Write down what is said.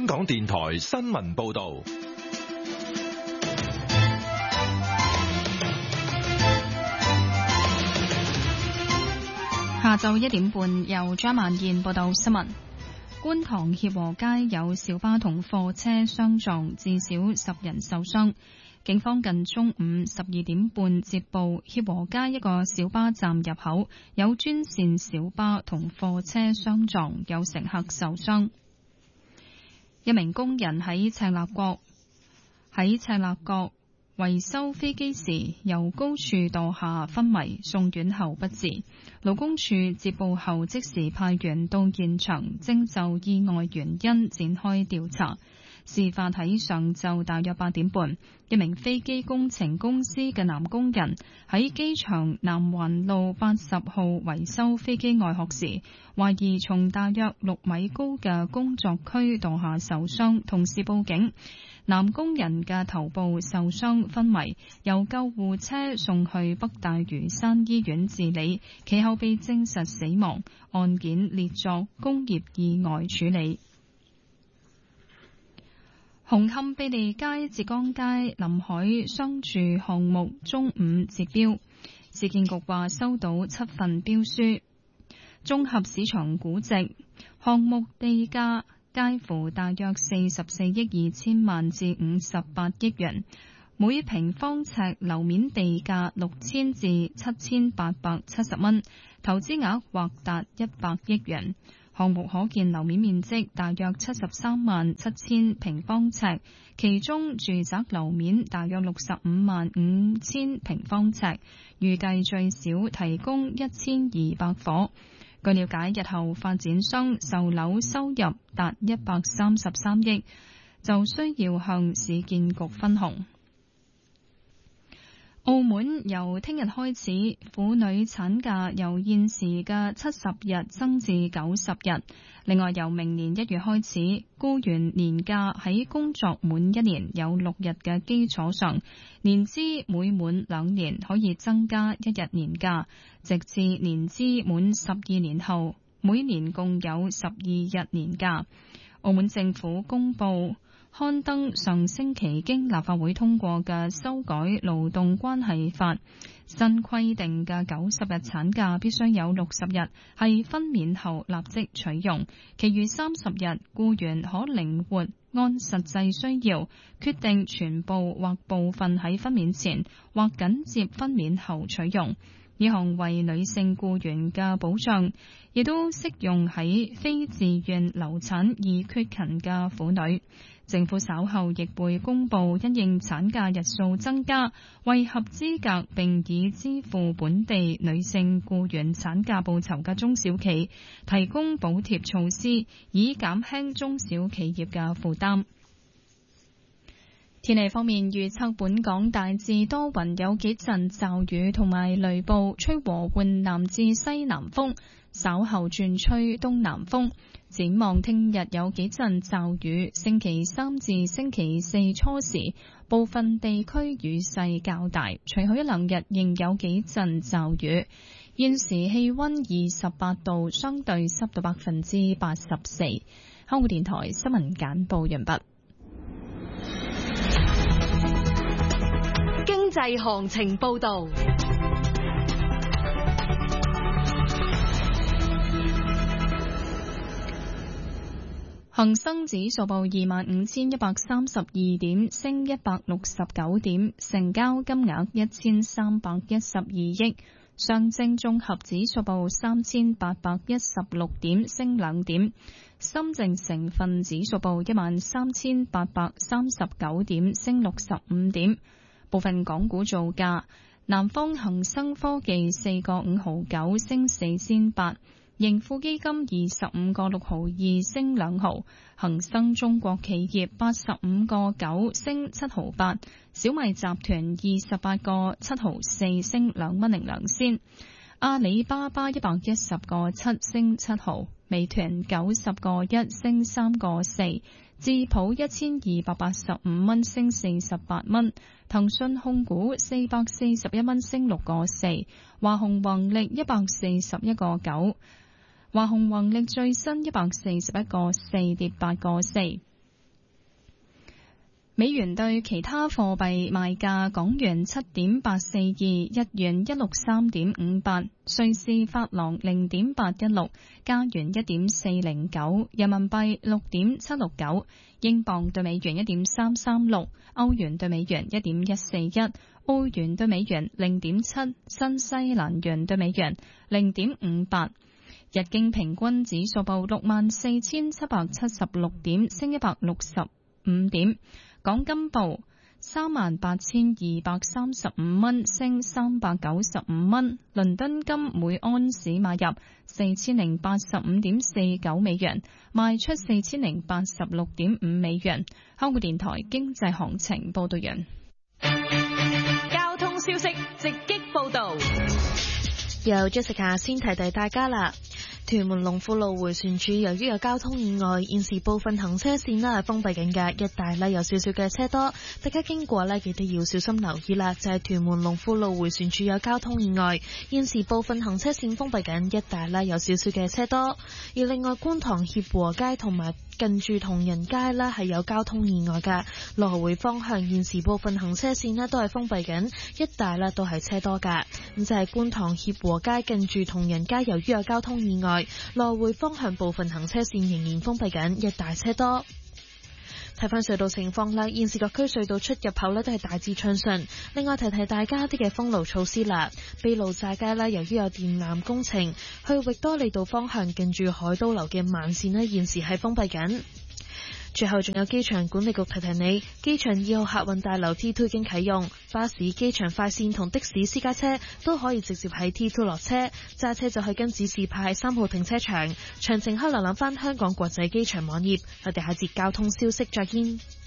香港電台新聞報道。 下晝1點半，由張曼燕報道新聞。觀塘協和街有小巴同貨車相撞，至少10人受傷。警方近中午12點半接報，協和街一個小巴站入口有專線小巴同貨車相撞，有乘客受傷。一名工人喺赤鱲角維修飛機時由高處墮下昏迷，送院後不治。勞工處接報後即時派員到現場，徵就意外原因展開調查。事發喺上晝大約8點半，一名飛機工程公司嘅男工人喺機場南環路80號維修飛機外殼時，懷疑從大約6米高嘅工作區墮下受傷，同時報警。男工人嘅頭部受傷昏迷，由救護車送去北大嶼山醫院治理，其後被證實死亡。案件列作工業意外處理。紅磡庇利街、浙江街臨海商住項目中午截標，市建局話收到7份標書，綜合市場估值，項目地價介乎大約44億2千萬至58億元，每平方尺樓面地價6000至7870蚊，投資額或達100億元。項目可建樓面面積大約73萬7000平方尺，其中住宅樓面大約65萬5千平方尺，預計最少提供1200伙。據了解，日後發展商售樓收入達133億，就需要向市建局分紅。澳門由聽日開始，婦女產假由現時嘅70日增至90日。另外，由明年1月開始，僱員年假喺工作滿1年有6日嘅基礎上，年資每滿2年可以增加1日年假，直至年資滿12年後，每年共有12日年假。澳門政府公布刊登上星期經立法會通過嘅修改勞動關係法，新規定嘅90日產假必須有60日係分娩後立即取用，其餘30日僱員可靈活按實際需要決定全部或部分喺分娩前或緊接分娩後取用。呢項為女性僱員嘅保障，亦都適用喺非自願流產而缺勤嘅婦女。政府稍後亦會公布因應產假日數增加，為合資格並已支付本地女性僱員產假報酬嘅中小企提供補貼措施，以減輕中小企業嘅負擔。天氣方面，預測本港大致多雲，有幾陣驟雨同埋雷暴，吹和緩南至西南風，稍後轉吹東南風。展望聽日有幾陣驟雨，星期3至星期4初時部分地區雨勢較大，隨後1-2日仍有幾陣驟雨。現時氣溫28度，相對濕度84%。香港電台新聞簡報完畢。 經濟行情報道。 恒生指數報25,132點，升169點，成交金額1312億。上證綜合指數報3816點，升2點。深證成分指數報13,839點，升65點。部分港股造價：南方恒生科技4個5毫9，升4仙8。盈富基金25個6毫2，升2毫；恒生中國企業85個9，升7毫8；小米集團28個7毫4，升2蚊02仙；阿里巴巴110個7，升7毫；美團90個1，升3個4；智普1285蚊，升48蚊；騰訊控股441蚊，升6個4；華虹宏力141個9。華虹宏力最新141個4，跌8個4。 美元對其他貨幣賣價：港元7.842，日元163.58，瑞士法郎0.816，加元1.409，人民幣6.769，英鎊對美元1.336，歐元對美元1.141，澳元對美元0.7，新西蘭元對美元0.58。日經平均指數報64,776點，升165點。港金報38,235蚊，升395蚊。倫敦金每安士買入4085.49美元，賣出4086.5美元。香港電台經濟行情報道員。 交通消息直擊報道。 由 Jessica 先提提大家啦。屯門龍富路迴旋處由於有交通意外，現時部分行車線係封閉緊嘅，一帶有少少嘅車多，大家經過記得要小心留意啦。就係屯門龍富路迴旋處有交通意外，現時部分行車線封閉緊，一帶有少少嘅車多。而另外觀塘協和街同埋近住同仁街係有交通意外㗎，來回方向現時部分行車線都係封閉緊，一帶都係車多㗎。咁就係觀塘協和街近住同仁街，由於有交通意外，來回方向部分行車線仍然封閉緊，一帶車多。睇返隧道情況啦，現時各區隧道出入口都係大致暢順。另外提提大家啲嘅封路措施啦，卑路乍街由於有電纜工程，去域多利道方向近住海都樓嘅慢線現時係封閉緊。最後仲有機場管理局提提你，機場2號客運大樓 T2 已經啟用，巴士、機場快線同的士私家車都可以直接喺 T2 落車，揸車就去跟指示牌喺3號停車場。詳情可瀏覽返香港國際機場網頁。我哋下節交通消息再見。